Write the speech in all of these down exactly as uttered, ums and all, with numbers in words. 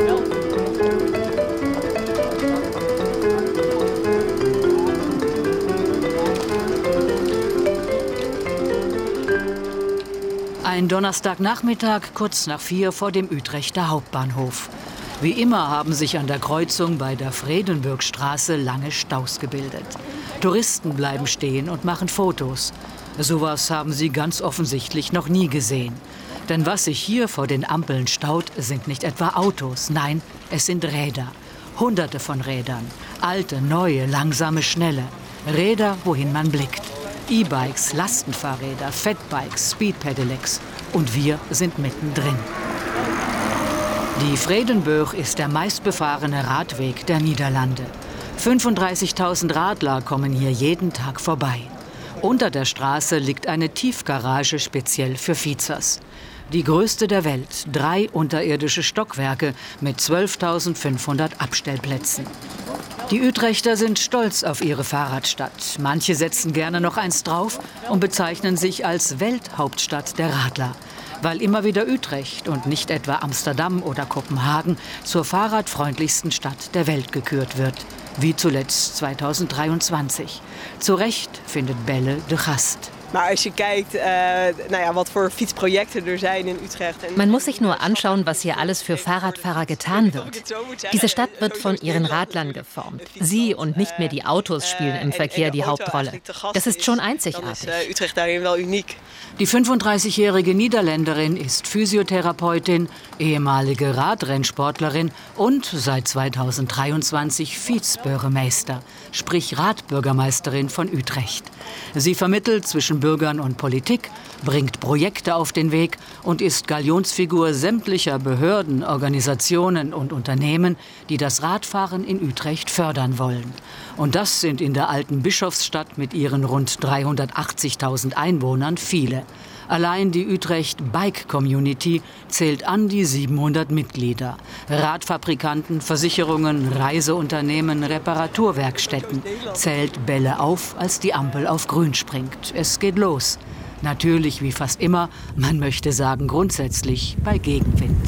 Ein Donnerstagnachmittag kurz nach vier vor dem Utrechter Hauptbahnhof. Wie immer haben sich an der Kreuzung bei der Vredenburgstraße lange Staus gebildet. Touristen bleiben stehen und machen Fotos. Sowas haben sie ganz offensichtlich noch nie gesehen. Denn was sich hier vor den Ampeln staut, sind nicht etwa Autos. Nein, es sind Räder. Hunderte von Rädern. Alte, neue, langsame, schnelle. Räder, wohin man blickt. E-Bikes, Lastenfahrräder, Fatbikes, Speedpedelecs. Und wir sind mittendrin. Die Vredenburg ist der meistbefahrene Radweg der Niederlande. fünfunddreißigtausend Radler kommen hier jeden Tag vorbei. Unter der Straße liegt eine Tiefgarage speziell für Fietsers. Die größte der Welt, drei unterirdische Stockwerke mit zwölftausendfünfhundert Abstellplätzen. Die Utrechter sind stolz auf ihre Fahrradstadt. Manche setzen gerne noch eins drauf und bezeichnen sich als Welthauptstadt der Radler, weil immer wieder Utrecht und nicht etwa Amsterdam oder Kopenhagen zur fahrradfreundlichsten Stadt der Welt gekürt wird, wie zuletzt zweitausenddreiundzwanzig. Zu Recht findet Belle de Gast. Man muss sich nur anschauen, was hier alles für Fahrradfahrer getan wird. Diese Stadt wird von ihren Radlern geformt. Sie und nicht mehr die Autos spielen im Verkehr die Hauptrolle. Das ist schon einzigartig. Die fünfunddreißigjährige Niederländerin ist Physiotherapeutin, ehemalige Radrennsportlerin und seit zweitausenddreiundzwanzig Fietsbürgermeister, sprich Radbürgermeisterin von Utrecht. Sie vermittelt zwischen Bürgern und Politik, bringt Projekte auf den Weg und ist Galionsfigur sämtlicher Behörden, Organisationen und Unternehmen, die das Radfahren in Utrecht fördern wollen. Und das sind in der alten Bischofsstadt mit ihren rund dreihundertachtzigtausend Einwohnern viele. Allein die Utrecht Bike Community zählt an die siebenhundert Mitglieder. Radfabrikanten, Versicherungen, Reiseunternehmen, Reparaturwerkstätten. Zählt Belle auf, als die Ampel auf grün springt. Es geht los. Natürlich, wie fast immer, man möchte sagen grundsätzlich bei Gegenwind.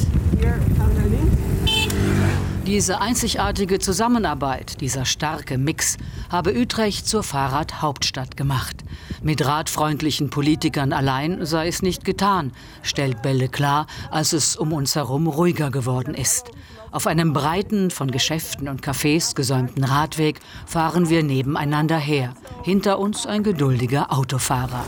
Diese einzigartige Zusammenarbeit, dieser starke Mix, habe Utrecht zur Fahrradhauptstadt gemacht. Mit radfreundlichen Politikern allein sei es nicht getan, stellt Belle klar, als es um uns herum ruhiger geworden ist. Auf einem breiten, von Geschäften und Cafés gesäumten Radweg fahren wir nebeneinander her. Hinter uns ein geduldiger Autofahrer.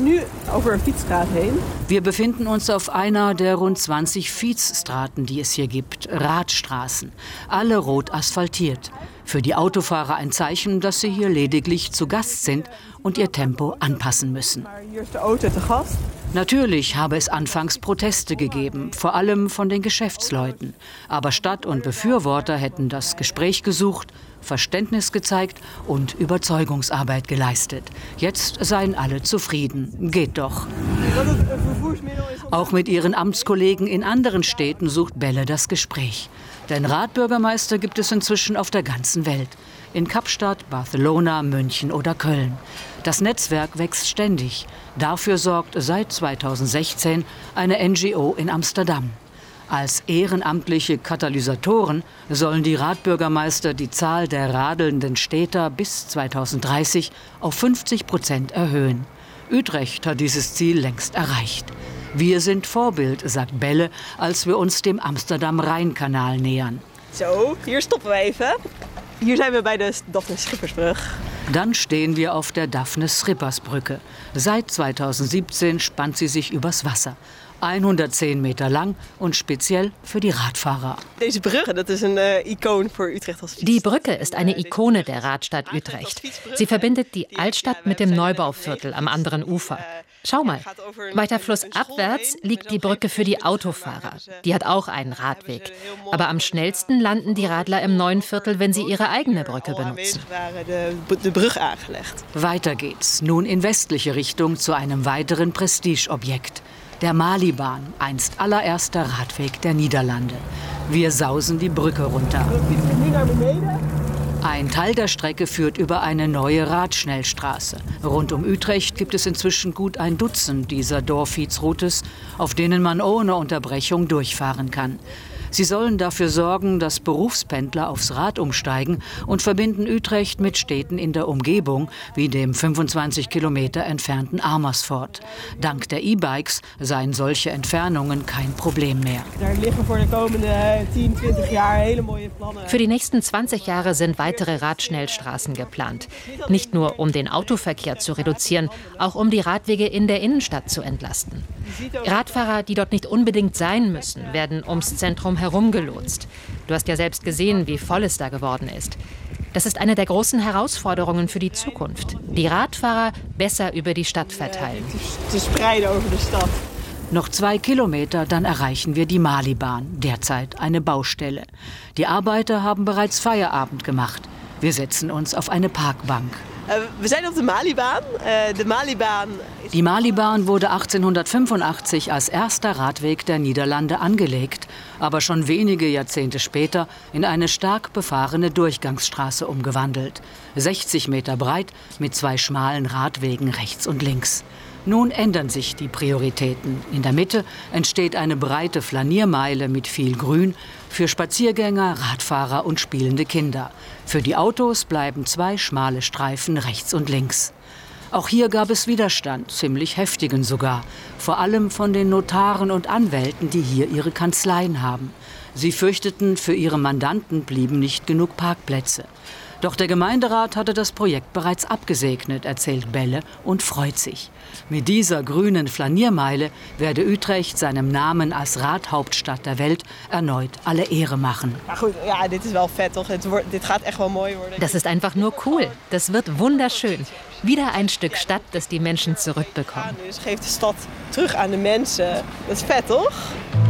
Wir befinden uns auf einer der rund zwanzig Fietsstraßen, die es hier gibt, Radstraßen. Alle rot asphaltiert. Für die Autofahrer ein Zeichen, dass sie hier lediglich zu Gast sind und ihr Tempo anpassen müssen. Natürlich habe es anfangs Proteste gegeben, vor allem von den Geschäftsleuten. Aber Stadt und Befürworter hätten das Gespräch gesucht, Verständnis gezeigt und Überzeugungsarbeit geleistet. Jetzt seien alle zufrieden. Geht doch. Auch mit ihren Amtskollegen in anderen Städten sucht Belle das Gespräch. Denn Radbürgermeister gibt es inzwischen auf der ganzen Welt. In Kapstadt, Barcelona, München oder Köln. Das Netzwerk wächst ständig. Dafür sorgt seit zweitausendsechzehn eine N G O in Amsterdam. Als ehrenamtliche Katalysatoren sollen die Radbürgermeister die Zahl der radelnden Städter bis zweitausenddreißig auf fünfzig Prozent erhöhen. Utrecht hat dieses Ziel längst erreicht. Wir sind Vorbild, sagt Belle, als wir uns dem Amsterdam-Rheinkanal nähern. So, hier stoppen wir even. Hier zijn we bij de Daphne-Schippersbrug. Dann stehen wir auf der Daphne-Schippersbrücke. Seit zweitausendsiebzehn spannt sie sich übers Wasser. hundertzehn Meter lang und speziell für die Radfahrer. Die Brücke ist eine Ikone der Radstadt Utrecht. Sie verbindet die Altstadt mit dem Neubauviertel am anderen Ufer. Schau mal, weiter flussabwärts liegt die Brücke für die Autofahrer. Die hat auch einen Radweg. Aber am schnellsten landen die Radler im neuen Viertel, wenn sie ihre eigene Brücke benutzen. Weiter geht's, nun in westliche Richtung zu einem weiteren Prestigeobjekt. Der Malibahn, einst allererster Radweg der Niederlande. Wir sausen die Brücke runter. Ein Teil der Strecke führt über eine neue Radschnellstraße. Rund um Utrecht gibt es inzwischen gut ein Dutzend dieser Dorffietsroutes, auf denen man ohne Unterbrechung durchfahren kann. Sie sollen dafür sorgen, dass Berufspendler aufs Rad umsteigen und verbinden Utrecht mit Städten in der Umgebung, wie dem fünfundzwanzig Kilometer entfernten Amersfoort. Dank der E-Bikes seien solche Entfernungen kein Problem mehr. Für die nächsten zwanzig Jahre sind weitere Radschnellstraßen geplant. Nicht nur, um den Autoverkehr zu reduzieren, auch um die Radwege in der Innenstadt zu entlasten. Radfahrer, die dort nicht unbedingt sein müssen, werden ums Zentrum herumgelotst. Du hast ja selbst gesehen, wie voll es da geworden ist. Das ist eine der großen Herausforderungen für die Zukunft. Die Radfahrer besser über die Stadt verteilen. Zu spreiden over de Stadt. Noch zwei Kilometer, dann erreichen wir die Malibahn, derzeit eine Baustelle. Die Arbeiter haben bereits Feierabend gemacht. Wir setzen uns auf eine Parkbank. Wir sind auf der Malibahn. Die Malibahn, die Malibahn wurde achtzehnhundertfünfundachtzig als erster Radweg der Niederlande angelegt, aber schon wenige Jahrzehnte später in eine stark befahrene Durchgangsstraße umgewandelt. sechzig Meter breit mit zwei schmalen Radwegen rechts und links. Nun ändern sich die Prioritäten. In der Mitte entsteht eine breite Flaniermeile mit viel Grün für Spaziergänger, Radfahrer und spielende Kinder. Für die Autos bleiben zwei schmale Streifen rechts und links. Auch hier gab es Widerstand, ziemlich heftigen sogar. Vor allem von den Notaren und Anwälten, die hier ihre Kanzleien haben. Sie fürchteten, für ihre Mandanten blieben nicht genug Parkplätze. Doch der Gemeinderat hatte das Projekt bereits abgesegnet, erzählt Belle und freut sich. Mit dieser grünen Flaniermeile werde Utrecht seinem Namen als Radhauptstadt der Welt erneut alle Ehre machen. Ja, goed, ja, dit is wel vet, toch? Dit gaat echt wel mooi worden. Das ist einfach nur cool. Das wird wunderschön. Wieder ein Stück Stadt, das die Menschen zurückbekommen. Ja, dus geeft de stad terug aan de mensen. Dat is vet, toch?